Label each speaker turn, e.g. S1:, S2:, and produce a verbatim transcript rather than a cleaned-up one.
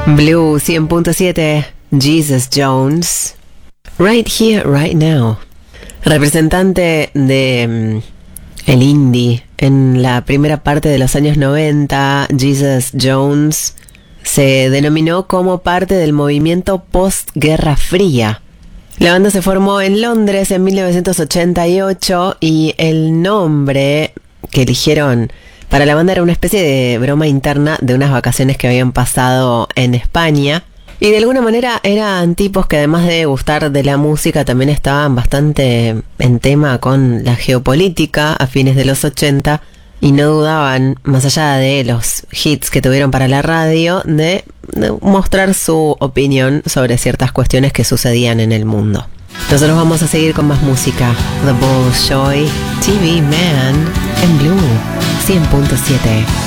S1: Blue cien punto siete, Jesus Jones, Right Here, Right Now. Representante de mm, el indie en la primera parte de los años noventa, Jesus Jones se denominó como parte del movimiento post-Guerra Fría. La banda se formó en Londres en mil novecientos ochenta y ocho y el nombre que eligieron para la banda era una especie de broma interna de unas vacaciones que habían pasado en España. Y de alguna manera eran tipos que, además de gustar de la música, también estaban bastante en tema con la geopolítica a fines de los ochenta y no dudaban, más allá de los hits que tuvieron para la radio, de, de mostrar su opinión sobre ciertas cuestiones que sucedían en el mundo. Nosotros vamos a seguir con más música. The Bolshoi, T V Man, en Blue cien punto siete.